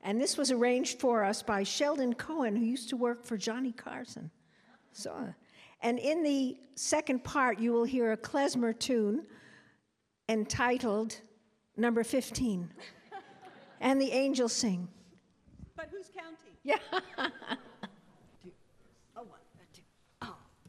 And this was arranged for us by Sheldon Cohen, who used to work for Johnny Carson. So, and in the second part, you will hear a klezmer tune entitled Number 15. And the angels sing. But who's counting? Yeah.